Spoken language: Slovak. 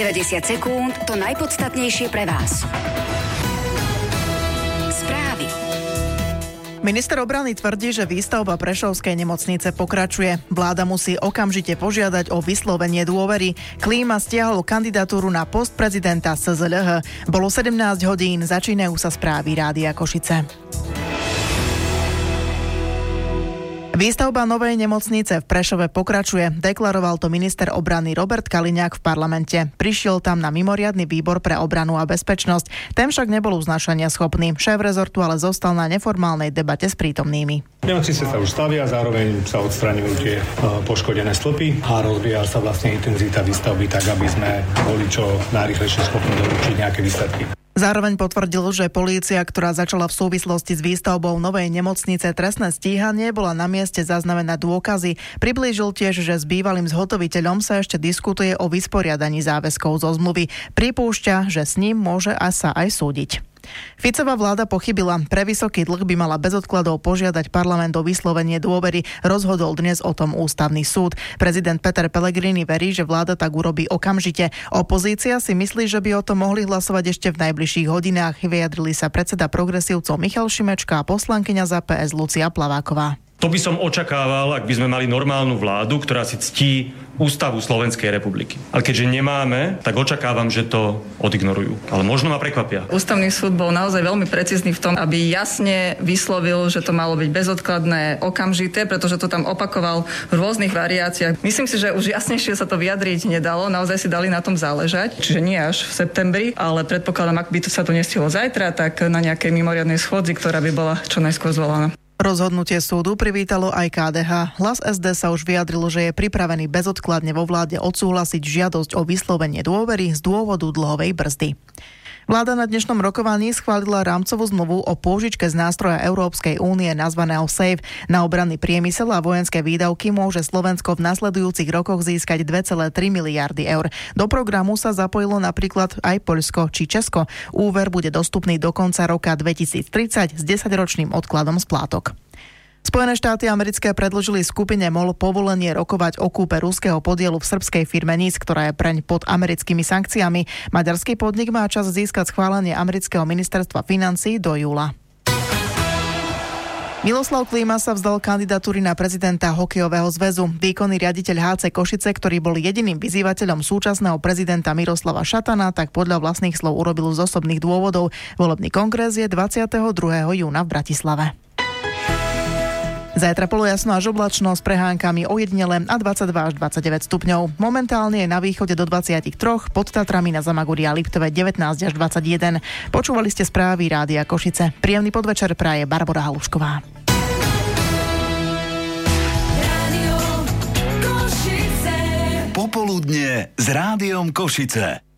90 sekúnd, to najpodstatnejšie pre vás. Správy. Minister obrany tvrdí, že výstavba Prešovskej nemocnice pokračuje. Vláda musí okamžite požiadať o vyslovenie dôvery. Klíma stiahol kandidatúru na post prezidenta SZLH. Bolo 17 hodín, začínajú sa správy Rádia Košice. Výstavba novej nemocnice v Prešove pokračuje, deklaroval to minister obrany Robert Kaliňák v parlamente. Prišiel tam na mimoriadny výbor pre obranu a bezpečnosť. Ten však nebol uznášania schopný. Šéf rezortu ale zostal na neformálnej debate s prítomnými. Nemocnice sa už stavia, zároveň sa odstraňujú tie poškodené stĺpy a rozvíja sa vlastne intenzita výstavby tak, aby sme boli čo najrýchlejšie schopní doručiť nejaké výsledky. Zároveň potvrdil, že polícia, ktorá začala v súvislosti s výstavbou novej nemocnice trestné stíhanie, bola na mieste zaznamenať dôkazy. Priblížil tiež, že s bývalým zhotoviteľom sa ešte diskutuje o vysporiadaní záväzkov zo zmluvy. Pripúšťa, že s ním môže sa aj súdiť. Ficová vláda pochybila. Pre vysoký dlh by mala bez odkladov požiadať parlament o vyslovenie dôvery. Rozhodol dnes o tom ústavný súd. Prezident Peter Pellegrini verí, že vláda tak urobí okamžite. Opozícia si myslí, že by o tom mohli hlasovať ešte v najbližších hodinách. Vyjadrili sa predseda progresívcov Michal Šimečka a poslankyňa za PS Lucia Plaváková. To by som očakával, ak by sme mali normálnu vládu, ktorá si ctí ústavu Slovenskej republiky. Ale keďže nemáme, tak očakávam, že to odignorujú. Ale možno ma prekvapia. Ústavný súd bol naozaj veľmi precízny v tom, aby jasne vyslovil, že to malo byť bezodkladné, okamžité, pretože to tam opakoval v rôznych variáciách. Myslím si, že už jasnejšie sa to vyjadriť nedalo, naozaj si dali na tom záležať, čiže nie až v septembri, ale predpokladám, ak by sa to nestihlo zajtra, tak na nejakej mimoriadnej schôdzi, ktorá by bola čo najskôr zvolaná. Rozhodnutie súdu privítalo aj KDH. Hlas SD sa už vyjadril, že je pripravený bezodkladne vo vláde odsúhlasiť žiadosť o vyslovenie dôvery z dôvodu dlhovej brzdy. Vláda na dnešnom rokovaní schválila rámcovú zmluvu o pôžičke z nástroja Európskej únie nazvaného SAFE. Na obranný priemysel a vojenské výdavky môže Slovensko v nasledujúcich rokoch získať 2,3 miliardy eur. Do programu sa zapojilo napríklad aj Poľsko či Česko. Úver bude dostupný do konca roka 2030 s 10-ročným odkladom splátok. Spojené štáty americké predložili skupine MOL povolenie rokovať o kúpe ruského podielu v srbskej firme NIS, ktorá je preň pod americkými sankciami. Maďarský podnik má čas získať schválenie amerického ministerstva financií do júla. Miloslav Klíma sa vzdal kandidatúry na prezidenta hokejového zväzu. Výkonný riaditeľ HC Košice, ktorý bol jediným vyzývateľom súčasného prezidenta Miroslava Šatana, tak podľa vlastných slov urobil z osobných dôvodov. Volebný kongres je 22. júna v Bratislave. Zajtra polojasno až oblačno s prehánkami ojedinele a 22 až 29 stupňov. Momentálne je na východe do 23, pod Tatrami na Zamaguri a Liptove 19 až 21. Počúvali ste správy Rádia Košice. Príjemný podvečer praje Barbora Halušková. Popoludne s Rádiom Košice.